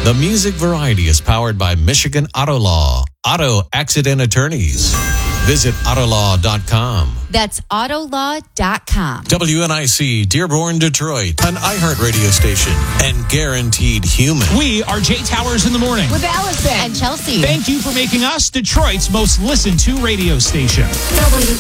The Music Variety is powered by Michigan Auto Law. Auto accident attorneys. Visit Autolaw.com. That's Autolaw.com. WNIC, Dearborn, Detroit, an iHeartRadio station, and Guaranteed Human. We are Jay Towers in the morning. With Allison and Chelsea. Thank you for making us Detroit's most listened to radio station.